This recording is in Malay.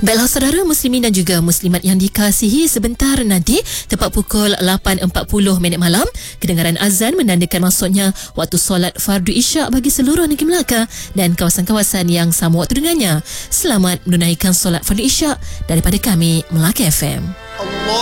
Baiklah saudara muslimin dan juga muslimat yang dikasihi, sebentar nanti tepat pukul 8.40 malam kedengaran azan menandakan masuknya waktu solat fardu isyak bagi seluruh negeri Melaka dan kawasan-kawasan yang sama waktu dengannya. Selamat menunaikan solat fardu isyak daripada kami Melaka FM.